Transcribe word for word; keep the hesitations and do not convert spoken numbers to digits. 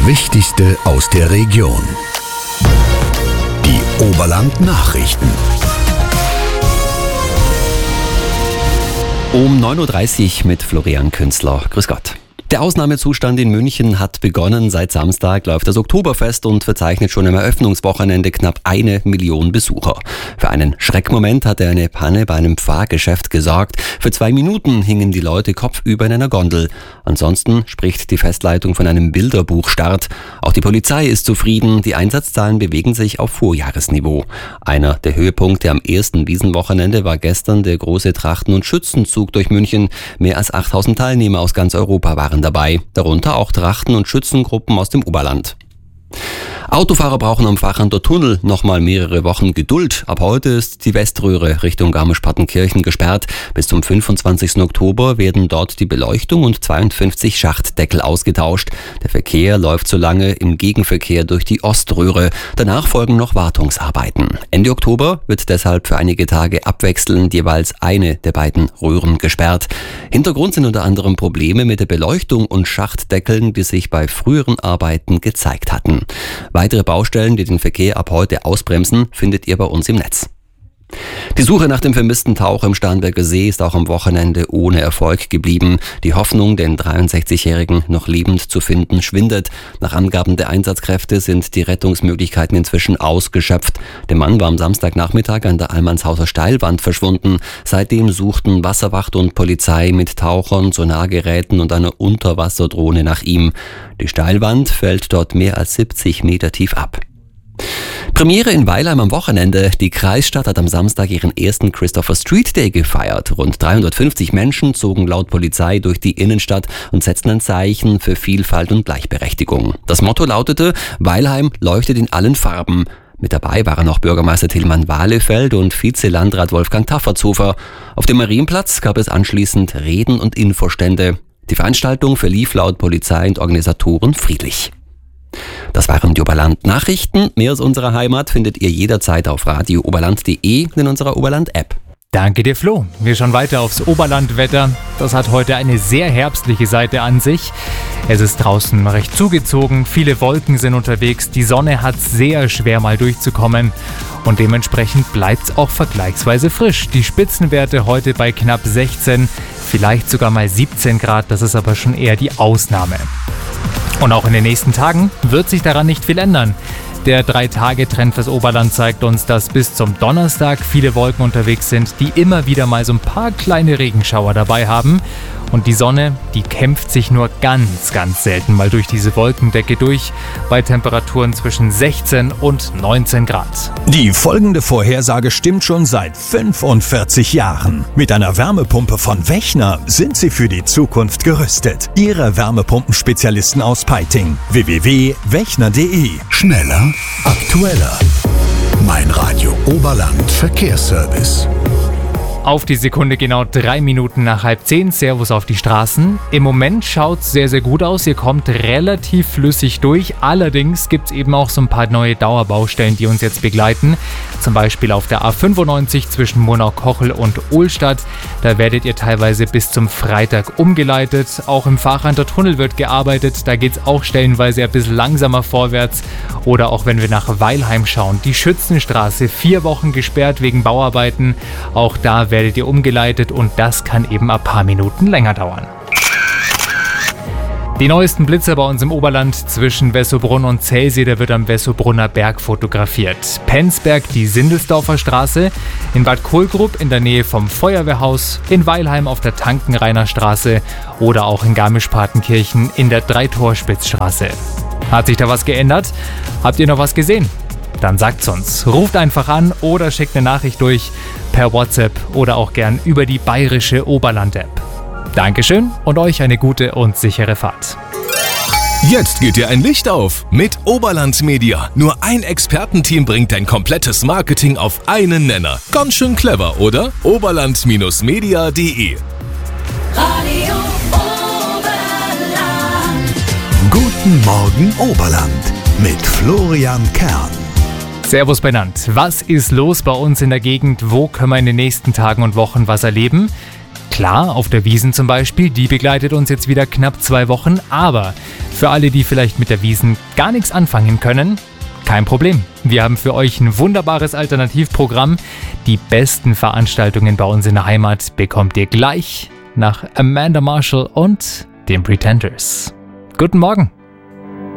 Wichtigste aus der Region. Die Oberland-Nachrichten. Um neun Uhr dreißig mit Florian Künzler. Grüß Gott. Der Ausnahmezustand in München hat begonnen. Seit Samstag läuft das Oktoberfest und verzeichnet schon am Eröffnungswochenende knapp eine Million Besucher. Für einen Schreckmoment hatte eine Panne bei einem Fahrgeschäft gesorgt. Für zwei Minuten hingen die Leute kopfüber in einer Gondel. Ansonsten spricht die Festleitung von einem Bilderbuchstart. Auch die Polizei ist zufrieden. Die Einsatzzahlen bewegen sich auf Vorjahresniveau. Einer der Höhepunkte am ersten Wiesenwochenende war gestern der große Trachten- und Schützenzug durch München. Mehr als achttausend Teilnehmer aus ganz Europa waren dabei, darunter auch Trachten- und Schützengruppen aus dem Oberland. Autofahrer brauchen am Fachander Tunnel nochmal mehrere Wochen Geduld. Ab heute ist die Weströhre Richtung Garmisch-Partenkirchen gesperrt. Bis zum fünfundzwanzigsten Oktober werden dort die Beleuchtung und zweiundfünfzig Schachtdeckel ausgetauscht. Der Verkehr läuft so lange im Gegenverkehr durch die Oströhre. Danach folgen noch Wartungsarbeiten. Ende Oktober wird deshalb für einige Tage abwechselnd jeweils eine der beiden Röhren gesperrt. Hintergrund sind unter anderem Probleme mit der Beleuchtung und Schachtdeckeln, die sich bei früheren Arbeiten gezeigt hatten. Weitere Baustellen, die den Verkehr ab heute ausbremsen, findet ihr bei uns im Netz. Die Suche nach dem vermissten Taucher im Starnberger See ist auch am Wochenende ohne Erfolg geblieben. Die Hoffnung, den dreiundsechzigjährigen noch lebend zu finden, schwindet. Nach Angaben der Einsatzkräfte sind die Rettungsmöglichkeiten inzwischen ausgeschöpft. Der Mann war am Samstagnachmittag an der Almanshauser Steilwand verschwunden. Seitdem suchten Wasserwacht und Polizei mit Tauchern, Sonargeräten und einer Unterwasserdrohne nach ihm. Die Steilwand fällt dort mehr als siebzig Meter tief ab. Premiere in Weilheim am Wochenende. Die Kreisstadt hat am Samstag ihren ersten Christopher Street Day gefeiert. Rund dreihundertfünfzig Menschen zogen laut Polizei durch die Innenstadt und setzten ein Zeichen für Vielfalt und Gleichberechtigung. Das Motto lautete: Weilheim leuchtet in allen Farben. Mit dabei waren auch Bürgermeister Tilman Wahlefeld und Vizelandrat Wolfgang Taffertshofer. Auf dem Marienplatz gab es anschließend Reden und Infostände. Die Veranstaltung verlief laut Polizei und Organisatoren friedlich. Das waren die Oberland-Nachrichten. Mehr aus unserer Heimat findet ihr jederzeit auf radio oberland punkt de in unserer Oberland-App. Danke dir, Flo. Wir schauen weiter aufs Oberlandwetter. Das hat heute eine sehr herbstliche Seite an sich. Es ist draußen recht zugezogen, viele Wolken sind unterwegs, die Sonne hat sehr schwer mal durchzukommen und dementsprechend bleibt es auch vergleichsweise frisch. Die Spitzenwerte heute bei knapp sechzehn, vielleicht sogar mal siebzehn Grad, das ist aber schon eher die Ausnahme. Und auch in den nächsten Tagen wird sich daran nicht viel ändern. Der drei-Tage-Trend fürs Oberland zeigt uns, dass bis zum Donnerstag viele Wolken unterwegs sind, die immer wieder mal so ein paar kleine Regenschauer dabei haben. Und die Sonne, die kämpft sich nur ganz, ganz selten mal durch diese Wolkendecke durch, bei Temperaturen zwischen sechzehn und neunzehn Grad. Die folgende Vorhersage stimmt schon seit fünfundvierzig Jahren. Mit einer Wärmepumpe von Wechner sind Sie für die Zukunft gerüstet. Ihre Wärmepumpenspezialisten aus Peiting. w w w punkt wechner punkt de. Schneller, aktueller. Mein Radio Oberland Verkehrsservice. Auf die Sekunde genau drei Minuten nach halb zehn. Servus auf die Straßen. Im Moment schaut es sehr, sehr gut aus. Ihr kommt relativ flüssig durch. Allerdings gibt es eben auch so ein paar neue Dauerbaustellen, die uns jetzt begleiten. Zum Beispiel auf der A fünfundneunzig zwischen Murnau-Kochel und Ohlstadt. Da werdet ihr teilweise bis zum Freitag umgeleitet. Auch im Fachander Tunnel wird gearbeitet. Da geht es auch stellenweise ein bisschen langsamer vorwärts. Oder auch wenn wir nach Weilheim schauen. Die Schützenstraße, vier Wochen gesperrt wegen Bauarbeiten. Auch da werdet ihr umgeleitet und das kann eben ein paar Minuten länger dauern. Die neuesten Blitzer bei uns im Oberland zwischen Wessobrunn und Zellsee, der wird am Wessobrunner Berg fotografiert. Penzberg die Sindelsdorfer Straße, in Bad Kohlgrub in der Nähe vom Feuerwehrhaus, in Weilheim auf der Tankenrainer Straße oder auch in Garmisch-Partenkirchen in der Dreitorspitzstraße. Hat sich da was geändert? Habt ihr noch was gesehen? Dann sagt's uns. Ruft einfach an oder schickt eine Nachricht durch per WhatsApp oder auch gern über die bayerische Oberland-App. Dankeschön und euch eine gute und sichere Fahrt. Jetzt geht dir ein Licht auf mit Oberland Media. Nur ein Expertenteam bringt dein komplettes Marketing auf einen Nenner. Ganz schön clever, oder? oberland Media punkt de. Radio Oberland. Guten Morgen Oberland mit Florian Kern. Servus benannt. Was ist los bei uns in der Gegend? Wo können wir in den nächsten Tagen und Wochen was erleben? Klar, auf der Wiesn zum Beispiel, die begleitet uns jetzt wieder knapp zwei Wochen, aber für alle, die vielleicht mit der Wiesn gar nichts anfangen können, kein Problem. Wir haben für euch ein wunderbares Alternativprogramm. Die besten Veranstaltungen bei uns in der Heimat bekommt ihr gleich nach Amanda Marshall und den Pretenders. Guten Morgen.